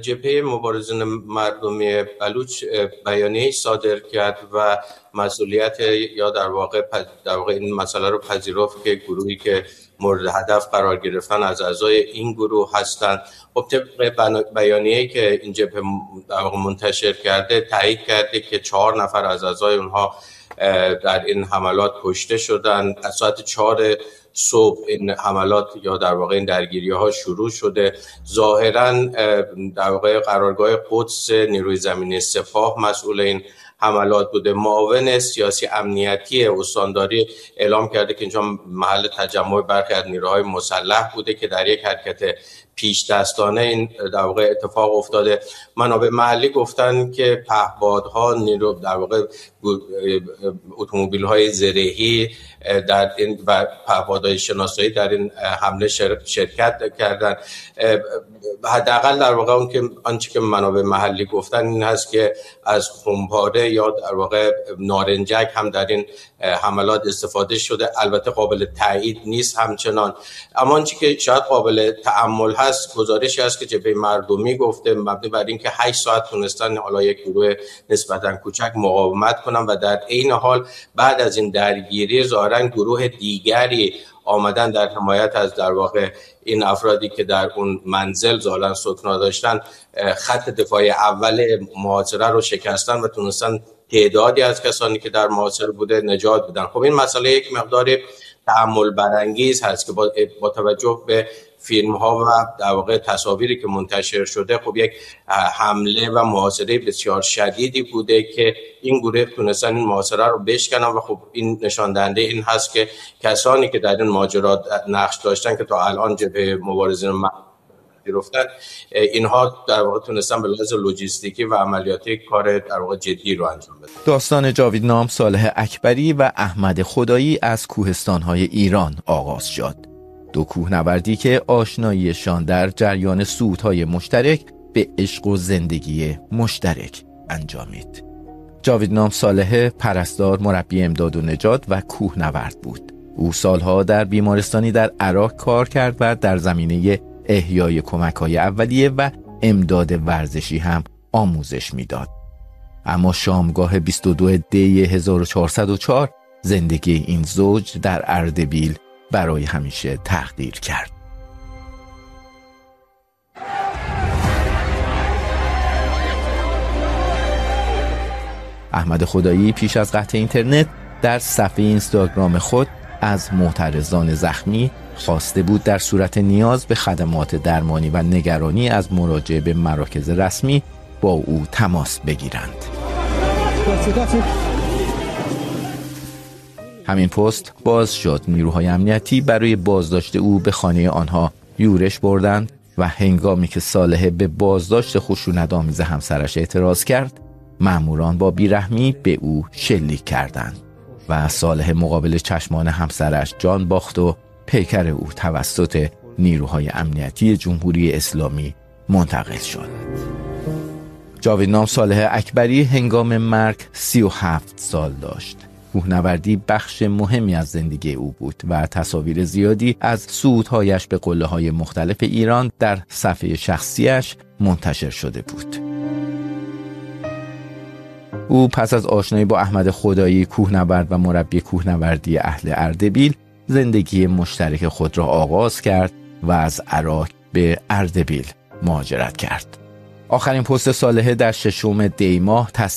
جبهه مبارزین مردمی بلوچ بیانیه صادر کرد و مسئولیت یا در واقع این مسئله رو پذیرفت که گروهی که مورد هدف قرار گرفتن از اعضای این گروه هستند. خب طبق بیانیه‌ای که این جبهه منتشر کرده تایید کرده که 4 نفر از اعضای اونها در این حملات کشته شدند. از ساعت 4 صبح این حملات یا در واقع این درگیری‌ها شروع شده. ظاهراً در واقع قرارگاه قدس نیروی زمینی سپاه مسئول این حملات بوده. معاون سیاسی امنیتی استانداری اعلام کرده که اینجا محل تجمع برخی از نیروهای مسلح بوده که در یک حرکت پیش دستانه این در واقع اتفاق افتاده. منابع محلی گفتن که پهپادها نیرو در واقع اتومبیل‌های زرهی در این و پهپادهای شناسایی در این حمله شرکت کردن. حداقل در واقع آنچه که منابع محلی گفتن این هست که از خمپاره یا در واقع نارنجک هم در این حملات استفاده شده. البته قابل تایید نیست همچنان، اما آنچه که شاید قابل تأمل هست گزارشی هست که جبهه مردمی گفته مبنی بر اینکه 8 ساعت تونستن حالا یک گروه نسبتاً کوچک مقاومت کنن و در عین حال بعد از این درگیری ظاهراً گروه دیگری آمدن در حمایت از در واقع این افرادی که در اون منزل ظاهراً سکنا داشتن خط دفاعی اول محاصره رو شکستن و تونستن تعدادی از کسانی که در محاصره بوده نجات بدن. خب این مسئله یک مقدار تأمل برانگیز هست که با توجه به فیلم ها و در واقع تصاویری که منتشر شده خب یک حمله و محاصره بسیار شدیدی بوده که این گروه تونستن این محاصره رو بشکنن و خب این نشان دهنده این هست که کسانی که در این ماجرا نقش داشتن که تا الان جبهه مبارزین گرفتن اینها در واقع تونستن به لحاظ لوجستیکی و عملیاتی کار در واقع جدی رو انجام بدن. داستان جاویدنام صالح اکبری و احمد خدایی از کوهستان‌های ایران آغاز شد. 2 کوهنوردی که آشناییشان در جریان صعودهای مشترک به عشق و زندگی مشترک انجامید. جاویدنام صالح پرستار، مربی امداد و نجات و کوهنورد بود. او سالها در بیمارستانی در عراق کار کرد و در زمینه احیای کمک‌های اولیه و امداد ورزشی هم آموزش میداد. اما شامگاه 22 دی 1404 زندگی این زوج در اردبیل برای همیشه تغییر کرد. احمد خدایی پیش از قطع اینترنت در صفحه اینستاگرام خود از معترضان زخمی خواسته بود در صورت نیاز به خدمات درمانی و نگرانی از مراجعه به مراکز رسمی با او تماس بگیرند. همین پست باز شد. نیروهای امنیتی برای بازداشت او به خانه آنها یورش بردند و هنگامی که صالح به بازداشت خشونت‌آمیز همسرش اعتراض کرد، ماموران با بیرحمی به او شلیک کردند و صالح مقابل چشمان همسرش جان باخت و پیکر او توسط نیروهای امنیتی جمهوری اسلامی منتقل شد. جاویدنام صالح اکبری هنگام مرگ 37 سال داشت. کوهنوردی بخش مهمی از زندگی او بود و تصاویر زیادی از صعودهایش به قله‌های مختلف ایران در صفحه شخصیش منتشر شده بود. او پس از آشنایی با احمد خدایی، کوهنورد و مربی کوهنوردی اهل اردبیل، زندگی مشترک خود را آغاز کرد و از عراق به اردبیل مهاجرت کرد. آخرین پست صالح در 6 دی ماه